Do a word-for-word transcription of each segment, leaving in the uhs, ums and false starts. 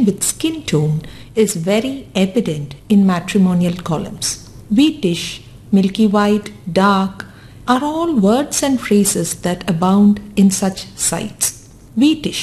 with skin tone is very evident in matrimonial columns. Wheatish, milky white, dark are all words and phrases that abound in such sites. Wheatish,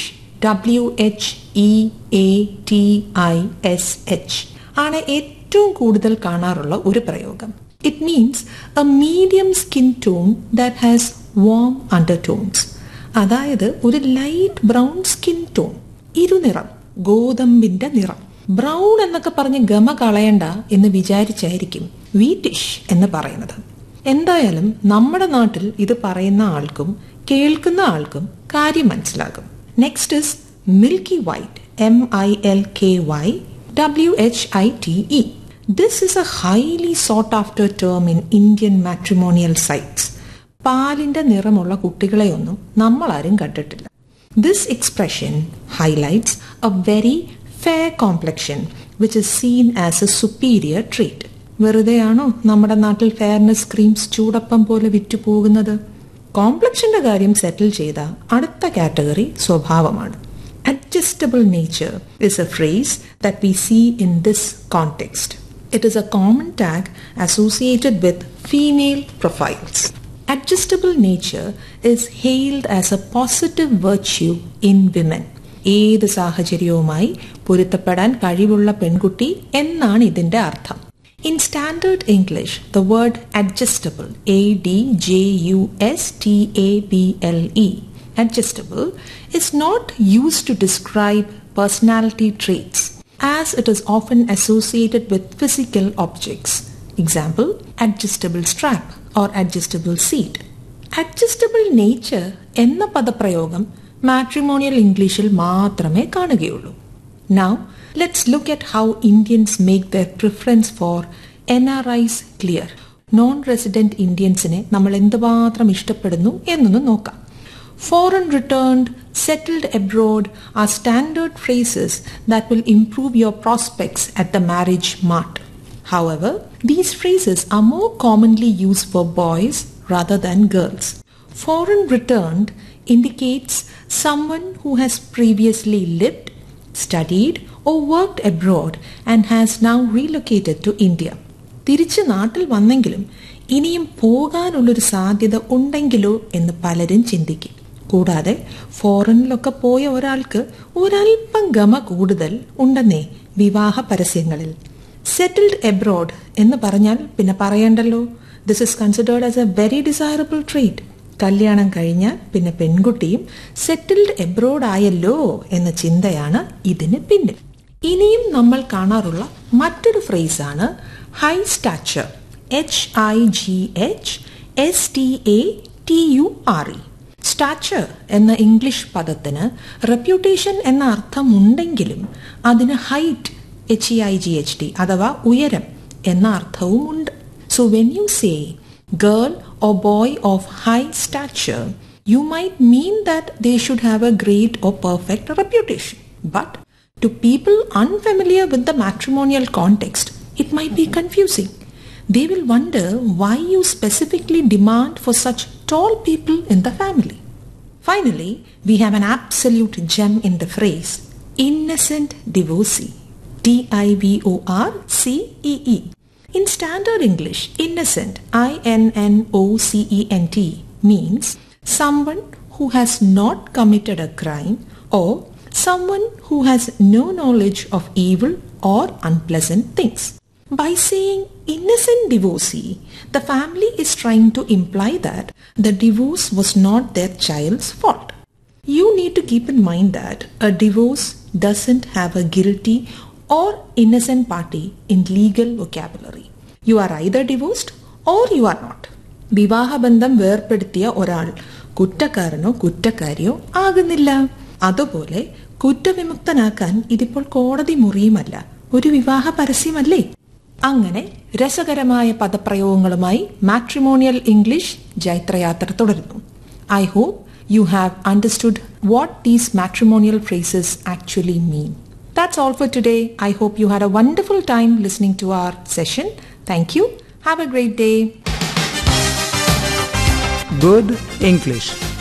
W H E A T I S H ആണ് ഏറ്റവും കൂടുതൽ കാണാറുള്ള ഒരു പ്രയോഗം. It means a medium skin tone that has warm undertones. അതായത് ഒരു light brown skin tone, ഇരുനിറം, ഗോതമ്പിന്റെ നിറം. ബ്രൗൺ എന്നൊക്കെ പറഞ്ഞ് ഗമ കളയണ്ട എന്ന് വിചാരിച്ചായിരിക്കും വീറ്റിഷ് എന്ന് പറയുന്നത്. എന്തായാലും നമ്മുടെ നാട്ടിൽ ഇത് പറയുന്ന ആൾക്കും കേൾക്കുന്ന ആൾക്കും കാര്യം മനസ്സിലാകും. Next is milky white, M I L K Y W H I T E. This is A highly saute after term in Indian matrimonial sites. പാലിന്റെ നിറമുള്ള കുട്ടികളെയൊന്നും നമ്മളാരും കണ്ടിട്ടില്ല. This expression highlights A very fair complexion which is scene as A superior treat. വെറുതെയാണോ നമ്മുടെ നാട്ടിൽ fairness creams ചൂടപ്പം പോലെ വിറ്റുപോകുന്നത്? കോംപ്ലക്ഷന്റെ കാര്യം സെറ്റിൽ ചെയ്ത അടുത്ത കാറ്റഗറി സ്വഭാവമാണ്. Adjustable nature is a phrase that we see in this context. It is a common tag associated with female profiles. Adjustable nature is hailed as a positive virtue in women. ഏത് സാഹചര്യവുമായി പൊരുത്തപ്പെടാൻ കഴിവുള്ള പെൺകുട്ടി എന്നാണ് ഇതിന്റെ അർത്ഥം. In standard English, the word adjustable, A D J U S T A B L E, adjustable, is not used to describe personality traits, as it is often associated with physical objects. Example, adjustable strap or adjustable seat. Adjustable nature എന്ന പദപ്രയോഗം matrimonial ഇംഗ്ലീഷിൽ മാത്രമേ കാണുകയുള്ളൂ. Now, let's look at how Indians make their preference for N R Is clear. Non-resident Indiansനെ നമ്മൾ എന്തുമാത്രം ഇഷ്ടപ്പെടുന്നു എന്നൊന്ന് നോക്കാം. Foreign returned, settled abroad are standard phrases that will improve your prospects at the marriage mart. However, these phrases are more commonly used for boys rather than girls. Foreign returned indicates someone who has previously lived, studied or worked abroad and has now relocated to India. തിരിച്ച് നാട്ടിൽ വന്നെങ്കിലും ഇനിയും പോകാനുള്ളൊരു സാധ്യത ഉണ്ടെങ്കിലോ എന്ന് പലരും ചിന്തിക്കും. കൂടാതെ ഫോറിനിലൊക്കെ പോയ ഒരാൾക്ക് ഒരൽപ്പം ഗമ കൂടുതൽ ഉണ്ടെന്നേ വിവാഹ പരസ്യങ്ങളിൽ. സെറ്റിൽഡ് എബ്രോഡ് എന്ന് പറഞ്ഞാൽ പിന്നെ പറയണ്ടല്ലോ. This is considered as A very desirable trait. കല്യാണം കഴിഞ്ഞാൽ പിന്നെ പെൺകുട്ടിയും സെറ്റിൽഡ് എബ്രോഡ് ആയല്ലോ എന്ന ചിന്തയാണ് ഇതിന് പിന്നിൽ. ഇനിയും നമ്മൾ കാണാറുള്ള മറ്റൊരു ഫ്രേസാണ് high stature, H I G H S T A T you are E. Stature എന്ന ഇംഗ്ലീഷ് പദത്തിന് റെപ്യൂട്ടേഷൻ എന്ന അർത്ഥമുണ്ടെങ്കിലും അതിന് height, H E I G H T അഥവാ ഉയരം എന്ന അർത്ഥവുമുണ്ട്. So when you say girl or boy of high stature, you might mean that they should have a great or perfect reputation. But to people unfamiliar with the matrimonial context, it might be confusing. They will wonder why you specifically demand for such tall people in the family. Finally, we have an absolute gem in the phrase, innocent divorcee, D I V O R C E E. In standard English, innocent, I N N O C E N T, means someone who has not committed a crime or someone who has no knowledge of evil or unpleasant things. By saying innocent divorcee, the family is trying to imply that the divorce was not their child's fault. You need to keep in mind that a divorce doesn't have a guilty or innocent party in legal vocabulary. You are either divorced or you are not. വിവാഹബന്ധം വേർപ്പെടുത്തിയ ഒരാൾ കുറ്റക്കാരനോ കുറ്റക്കാരിയോ ആകുന്നില്ല. അതുപോലെ കുറ്റവിമുക്തനാക്കാൻ ഇതിപ്പോൾ കോടതി മുറിയുമല്ല, ഒരു വിവാഹ പരസ്യമല്ലേ. അങ്ങനെ രസകരമായ പദപ്രയോഗങ്ങളുമായി മാട്രിമോണിയൽ ഇംഗ്ലീഷ് ജൈത്രയാത്ര തുടരുന്നു. I hope you have understood what these matrimonial phrases actually mean. That's all for today. I hope you had a wonderful time listening to our session. Thank you. Have a great day. Good English.